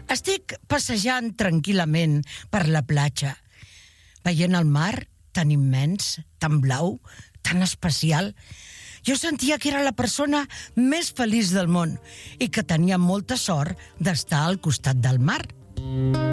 Estic passejant tranquil·lament per la platja, veient el mar tan immens, tan blau, tan especial. Jo sentia que era la persona més feliç del món i que tenia molta sort d'estar al costat del mar.